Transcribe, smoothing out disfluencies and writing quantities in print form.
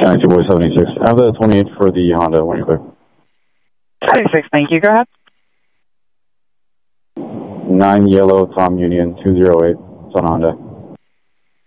92 boy 76. I have the 28 for the Honda when you're clear. 76, thank you. Go ahead. 9 yellow Tom Union 208. It's on Honda.